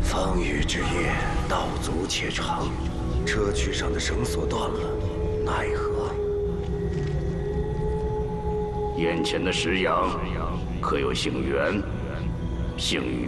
风雨之夜，道阻且长，车躯上的绳索断了，奈何？ 眼前的石羊，可有姓袁、姓